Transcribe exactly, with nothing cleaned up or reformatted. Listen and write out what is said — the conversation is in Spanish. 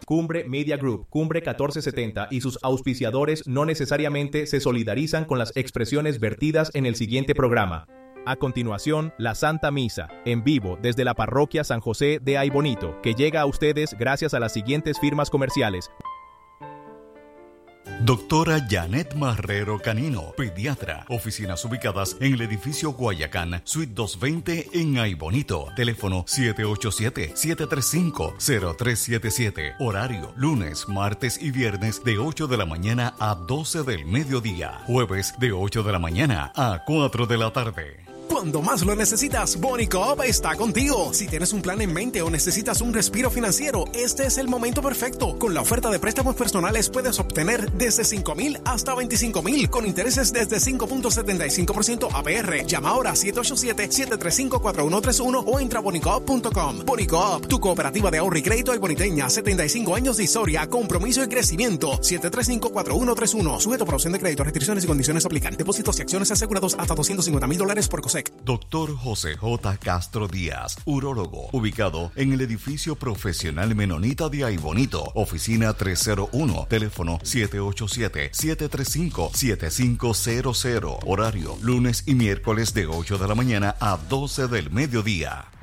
Cumbre Media Group, Cumbre catorce setenta y sus auspiciadores no necesariamente se solidarizan con las expresiones vertidas en el siguiente programa. A continuación, la Santa Misa, en vivo desde la Parroquia San José de Aybonito, que llega a ustedes gracias a las siguientes firmas comerciales. Doctora Janet Marrero Canino, pediatra. Oficinas ubicadas en el edificio Guayacán, Suite doscientos veinte en Aybonito. Teléfono siete ocho siete, siete tres cinco, cero tres siete siete. Horario lunes, martes y viernes de ocho de la mañana a doce del mediodía. Jueves de ocho de la mañana a cuatro de la tarde. Cuando más lo necesitas, Boni Coop está contigo. Si tienes un plan en mente o necesitas un respiro financiero, este es el momento perfecto. Con la oferta de préstamos personales puedes obtener desde cinco mil hasta veinticinco mil con intereses desde cinco punto setenta y cinco por ciento A P R. Llama ahora a siete ocho siete, siete tres cinco, cuatro uno tres uno o entra a bonicoop punto com. Boni Coop, tu cooperativa de ahorro y crédito ayboniteña, setenta y cinco años de historia, compromiso y crecimiento. siete tres cinco, cuatro uno tres uno. Sujeto a aprobación de crédito, restricciones y condiciones aplican. Depósitos y acciones asegurados hasta doscientos cincuenta mil dólares por COSEC. Doctor José J. Castro Díaz, urólogo, ubicado en el edificio profesional Menonita de Aybonito, oficina trescientos uno, teléfono siete ocho siete, siete tres cinco, siete cinco cero cero, horario lunes y miércoles de ocho de la mañana a doce del mediodía.